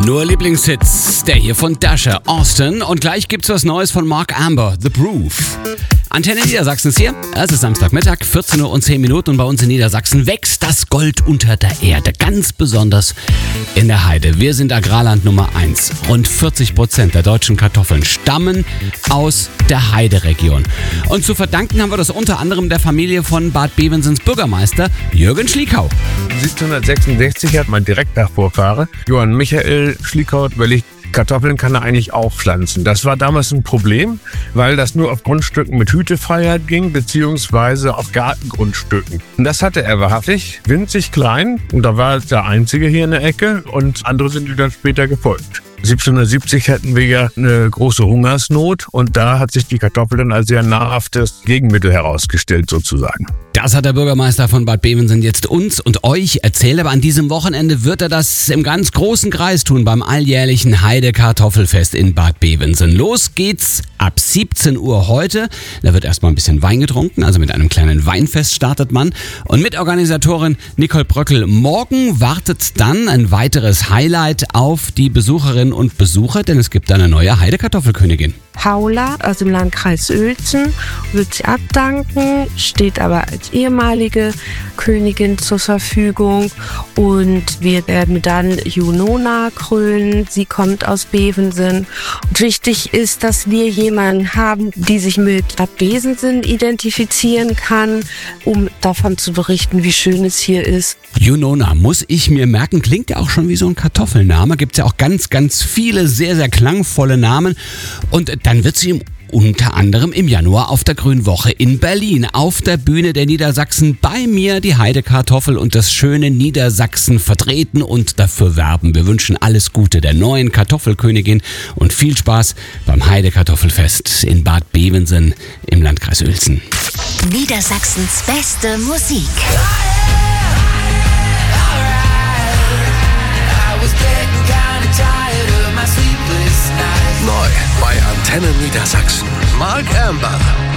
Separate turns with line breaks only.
Nur Lieblingshits, der hier von Dasher, Austin. Und gleich gibt's was Neues von Mark Amber, The Proof. Antenne Niedersachsen ist hier. Es ist Samstagmittag, 14 Uhr und 10 Minuten. Und bei uns in Niedersachsen wächst das Gold unter der Erde. Ganz besonders in der Heide. Wir sind Agrarland Nummer 1. Rund 40% der deutschen Kartoffeln stammen aus der Heideregion. Und zu verdanken haben wir das unter anderem der Familie von Bad Bevensens Bürgermeister Jürgen Schliekau.
1766 hat mein direkter Vorfahre, Johann Michael Schliekau, überlegt, Kartoffeln kann er eigentlich auch pflanzen. Das war damals ein Problem, weil das nur auf Grundstücken mit Hütefreiheit ging, beziehungsweise auf Gartengrundstücken. Und das hatte er wahrhaftig, winzig klein. Und da war er der Einzige hier in der Ecke und andere sind ihm dann später gefolgt. 1770 hatten wir ja eine große Hungersnot und da hat sich die Kartoffel dann als sehr nahrhaftes Gegenmittel herausgestellt sozusagen.
Das hat der Bürgermeister von Bad Bevensen jetzt uns und euch erzählt, aber an diesem Wochenende wird er das im ganz großen Kreis tun beim alljährlichen Heidekartoffelfest in Bad Bevensen. Los geht's ab 17 Uhr heute. Da wird erstmal ein bisschen Wein getrunken, also mit einem kleinen Weinfest startet man. Und Mitorganisatorin Nicole Bröckel, morgen wartet dann ein weiteres Highlight auf die Besucherinnen und Besucher, denn es gibt eine neue Heidekartoffelkönigin.
Paula aus dem Landkreis Uelzen wird sie abdanken, steht aber als ehemalige Königin zur Verfügung und wir werden dann Junona krönen. Sie kommt aus Bevensen. Und wichtig ist, dass wir jemanden haben, die sich mit Bad Bevensen identifizieren kann, um davon zu berichten, wie schön es hier ist.
Junona, muss ich mir merken, klingt ja auch schon wie so ein Kartoffelname. Gibt es ja auch ganz, ganz viele sehr, sehr klangvolle Namen. Und dann wird sie unter anderem im Januar auf der Grünwoche in Berlin auf der Bühne der Niedersachsen bei mir die Heidekartoffel und das schöne Niedersachsen vertreten und dafür werben. Wir wünschen alles Gute der neuen Kartoffelkönigin und viel Spaß beim Heidekartoffelfest in Bad Bevensen im Landkreis Uelzen.
Niedersachsens beste Musik.
Neu bei Antenne Niedersachsen. Mark Amber.